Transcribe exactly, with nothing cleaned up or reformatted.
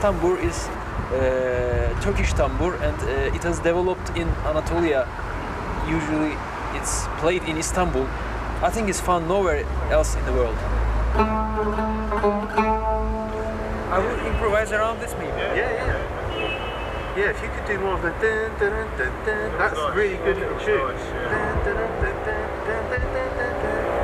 tambur is uh, Turkish tambur, and uh, it has developed in Anatolia. Usually it's played in Istanbul. I think it's fun nowhere else in the world. I would improvise around this maybe. Yeah, yeah. Yeah, if you could do more of the dun, dun, dun, dun, dun, that's really good little tune. Dun, dun, dun, dun, dun, dun, dun, dun, dun.